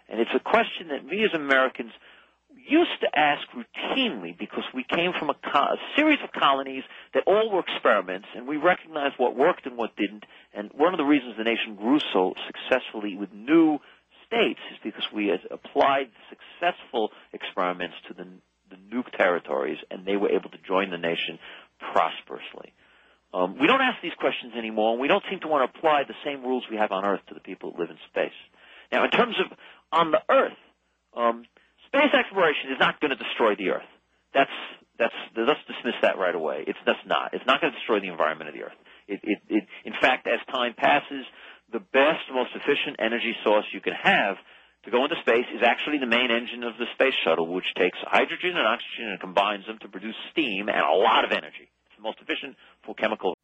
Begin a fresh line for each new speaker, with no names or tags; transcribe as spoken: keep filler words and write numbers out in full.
And it's a question that we as Americans used to ask routinely because we came from a, co- a series of colonies that all were experiments, and we recognized what worked and what didn't. And one of the reasons the nation grew so successfully with new states is because we had applied successful experiments to the, the new territories, and they were able to join the nation prosperously. Um, we don't ask these questions anymore, and we don't seem to want to apply the same rules we have on Earth to the people who live in space. Now, in terms of on the Earth, um, space exploration is not going to destroy the Earth. That's that's let's dismiss that right away. It's that's not. It's not going to destroy the environment of the Earth. It, it, it, in fact, as time passes, the best, most efficient energy source you can have to go into space is actually the main engine of the space shuttle, which takes hydrogen and oxygen and combines them to produce steam and a lot of energy. It's the most efficient full chemical